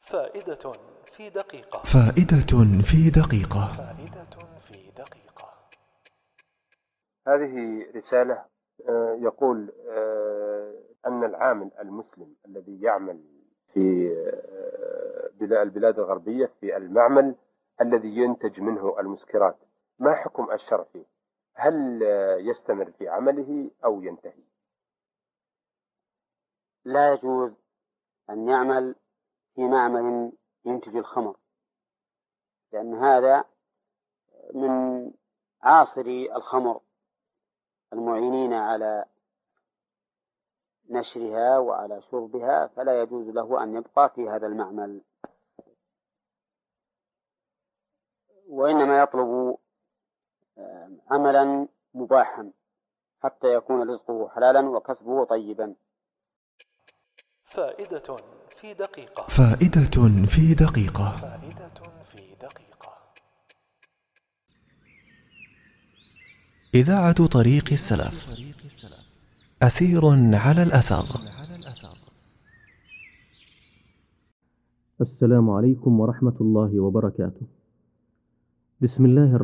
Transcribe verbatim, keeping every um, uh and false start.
فائدة في دقيقة. فائدة في دقيقة. فائدة في دقيقة. هذه رسالة يقول أن العامل المسلم الذي يعمل في البلاد الغربية في المعمل الذي ينتج منه المسكرات، ما حكم الشرع فيه؟ هل يستمر في عمله أو ينتهي؟ لا يجوز أن يعمل في معمل ينتج الخمر، لأن هذا من عاصري الخمر المعينين على نشرها وعلى شربها، فلا يجوز له أن يبقى في هذا المعمل، وإنما يطلب عملا مباحا حتى يكون رزقه حلالا وكسبه طيبا. فائدة في دقيقة. فائدة في دقيقة. فائدة في دقيقة. إذاعة طريق السلف، أثير على الأثر. السلام عليكم ورحمة الله وبركاته. بسم الله الرحمن